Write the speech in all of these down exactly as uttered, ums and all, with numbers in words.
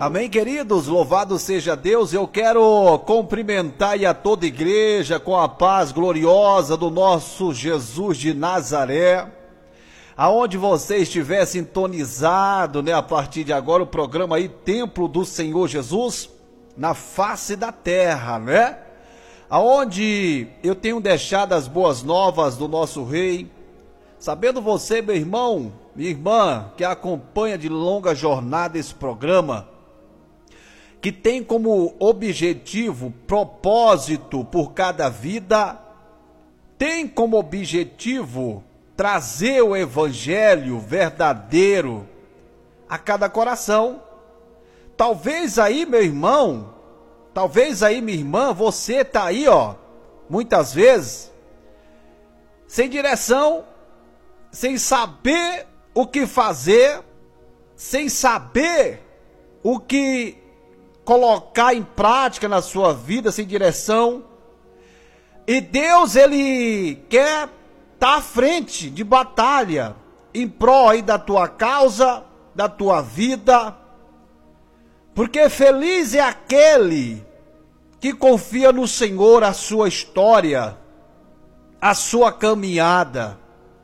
Amém, queridos? Louvado seja Deus. Eu quero cumprimentar aí a toda a igreja com a paz gloriosa do nosso Jesus de Nazaré. Aonde você estiver sintonizado, né, a partir de agora, o programa aí, Templo do Senhor Jesus, na face da terra, né? Aonde eu tenho deixado as boas novas do nosso Rei. Sabendo você, meu irmão, minha irmã, que acompanha de longa jornada esse programa, que tem como objetivo, propósito por cada vida, tem como objetivo trazer o evangelho verdadeiro a cada coração. Talvez aí, meu irmão, talvez aí, minha irmã, você tá aí, ó, muitas vezes, sem direção, sem saber o que fazer, sem saber o que colocar em prática na sua vida, sem direção. E Deus, ele quer estar à frente de batalha em prol aí da tua causa, da tua vida. Porque feliz é aquele que confia no Senhor a sua história, a sua caminhada.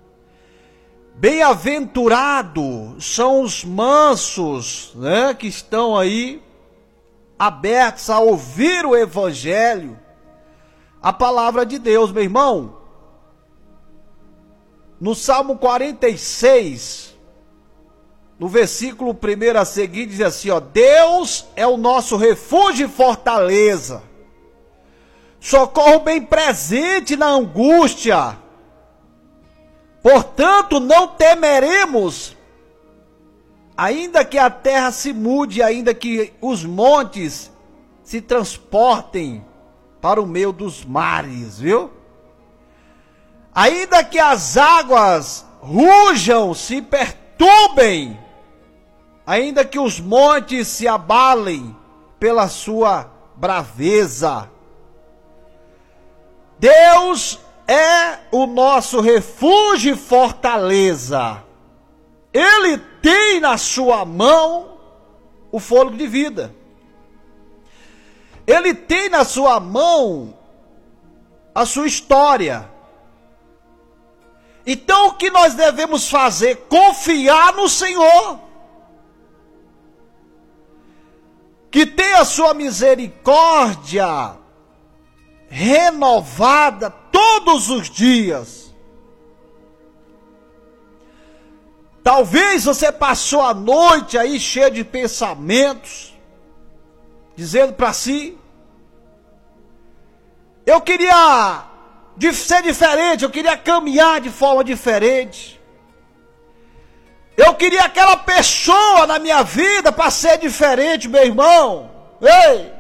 Bem-aventurados são os mansos, né, que estão aí abertos a ouvir o evangelho, a palavra de Deus, meu irmão. No Salmo quarenta e seis, no versículo primeiro a seguir, diz assim, ó: Deus é o nosso refúgio e fortaleza, socorro bem presente na angústia. Portanto, não temeremos, ainda que a terra se mude, ainda que os montes se transportem para o meio dos mares, viu? Ainda que as águas rujam, se perturbem, ainda que os montes se abalem pela sua braveza. Deus é o nosso refúgio e fortaleza. Ele tem na sua mão o fôlego de vida. Ele tem na sua mão a sua história. Então o que nós devemos fazer? Confiar no Senhor, que tem a sua misericórdia renovada todos os dias. Talvez você passou a noite aí cheio de pensamentos, dizendo para si: eu queria de ser diferente, eu queria caminhar de forma diferente, eu queria aquela pessoa na minha vida para ser diferente, meu irmão. Ei!